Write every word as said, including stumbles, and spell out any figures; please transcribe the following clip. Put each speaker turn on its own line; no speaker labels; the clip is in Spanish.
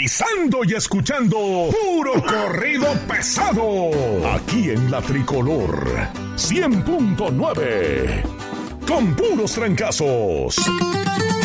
sintonizando y escuchando puro corrido pesado. Aquí en la Tricolor cien punto nueve. Con puros trancazos.